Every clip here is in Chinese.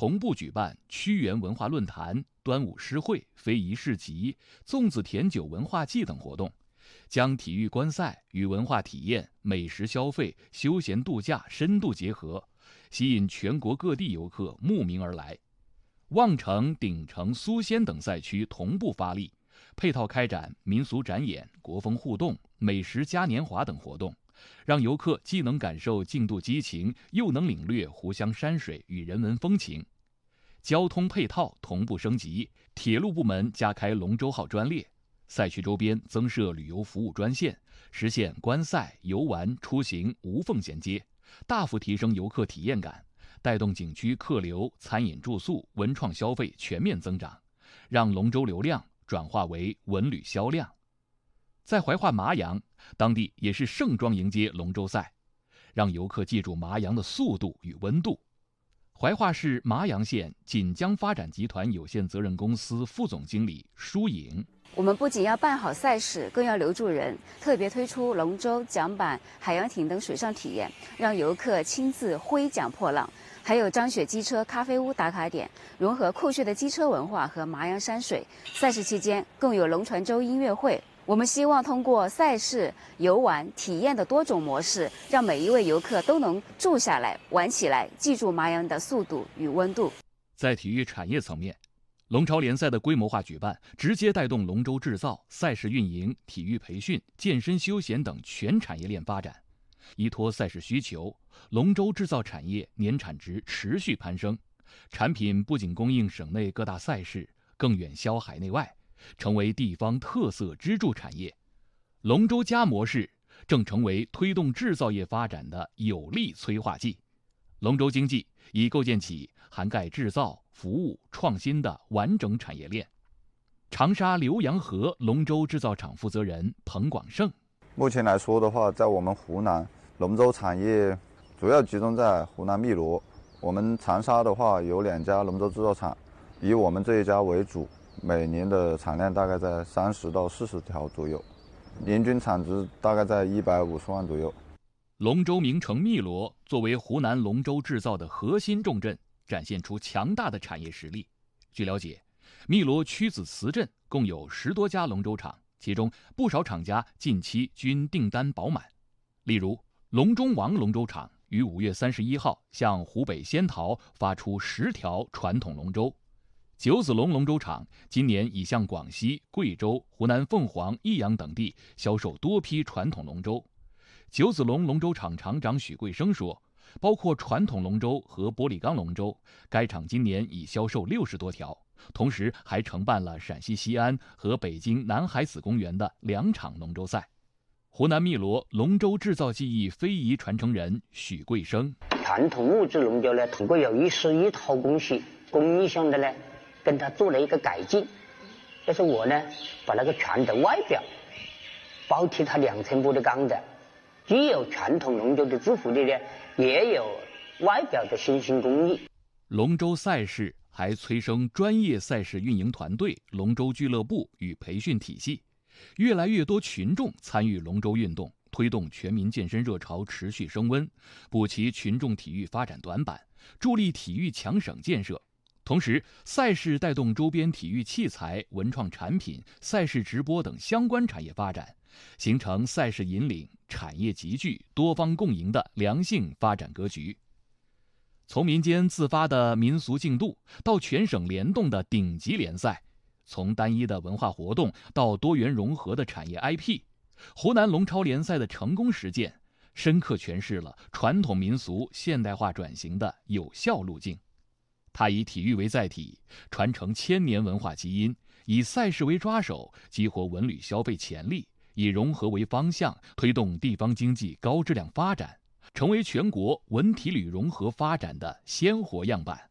同步举办屈原文化论坛、端午诗会、非遗市集、粽子甜酒文化季等活动，将体育观赛与文化体验、美食消费、休闲度假深度结合，吸引全国各地游客慕名而来。望城、鼎城、苏仙等赛区同步发力，配套开展民俗展演、国风互动、美食嘉年华等活动，让游客既能感受竞渡激情，又能领略湖湘山水与人文风情。交通配套同步升级，铁路部门加开龙舟号专列，赛区周边增设旅游服务专线，实现观赛、游玩、出行无缝衔接，大幅提升游客体验感，带动景区客流、餐饮住宿、文创消费全面增长，让龙舟流量转化为文旅销量。在怀化麻阳，当地也是盛装迎接龙舟赛，让游客记住麻阳的速度与温度。怀化市麻阳县锦江发展集团有限责任公司副总经理舒颖： 我们不仅要办好赛事，更要留住人，特别推出龙舟、桨板、海洋艇等水上体验，让游客亲自挥桨破浪。还有张雪机车咖啡屋打卡点，融合酷炫的机车文化和麻阳山水。赛事期间更有龙船舟音乐会。我们希望通过赛事、游玩、体验的多种模式，让每一位游客都能住下来、玩起来，记住麻阳的速度与温度。 在体育产业层面，龙超联赛的规模化举办，直接带动龙舟制造、赛事运营、体育培训、健身休闲等全产业链发展。依托赛事需求，龙舟制造产业年产值持续攀升，产品不仅供应省内各大赛事，更远销海内外，成为地方特色支柱产业。龙舟加模式正成为推动制造业发展的有力催化剂。龙舟经济已构建起涵盖制造、服务、创新的完整产业链。长沙浏阳河龙舟制造厂负责人彭广胜： 目前来说的话，在我们湖南龙舟产业主要集中在湖南汨罗，我们长沙的话有2家龙舟制造厂，以我们这一家为主，每年的产量大概在30到40条左右，年均产值大概在150万左右。 龙舟名城汨罗作为湖南龙舟制造的核心重镇，展现出强大的产业实力。据了解，汨罗屈子祠镇共有10多家龙舟厂，其中不少厂家近期均订单饱满。例如，龙中王龙舟厂于5月31号向湖北仙桃发出10条传统龙舟。九子龙龙舟厂今年已向广西、贵州、湖南凤凰、益阳等地销售多批传统龙舟。九子龙龙舟厂厂长许贵生说，包括传统龙舟和玻璃钢龙舟，该厂今年已销售60多条，同时还承办了陕西西安和北京南海子公园的2场龙舟赛。湖南汨罗龙舟制造技艺非遗传承人许贵生： 传统木质龙舟呢，通过有一套工序工艺上的呢，跟它做了一个改进。就是我呢，把那个船的外表包替它2层玻璃钢的，既有传统龙舟的制服力呢，也有外表的新兴工艺。 龙舟赛事还催生专业赛事运营团队、龙舟俱乐部与培训体系，越来越多群众参与龙舟运动，推动全民健身热潮持续升温，补齐群众体育发展短板，助力体育强省建设。同时，赛事带动周边体育器材、文创产品、赛事直播等相关产业发展，形成赛事引领、产业集聚、多方共赢的良性发展格局。从民间自发的民俗竞渡到全省联动的顶级联赛，从单一的文化活动到多元融合的产业 IP， 湖南龙超联赛的成功实践，深刻诠释了传统民俗现代化转型的有效路径。它以体育为载体，传承1000年文化基因，以赛事为抓手，激活文旅消费潜力，以融合为方向，推动地方经济高质量发展，成为全国文体旅融合发展的鲜活样板。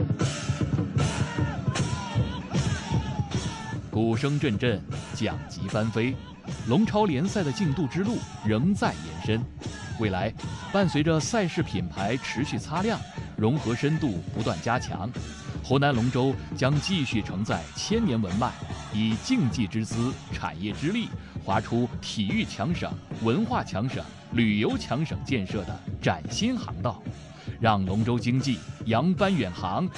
鼓声阵阵，桨楫翻飞，龙超联赛的竞渡之路仍在延伸。未来，伴随着赛事品牌持续擦亮，融合深度不断加强，湖南龙舟将继续承载1000年文脉，以竞技之姿、产业之力，划出体育强省、文化强省、旅游强省建设的崭新航道，让龙舟经济扬帆远航，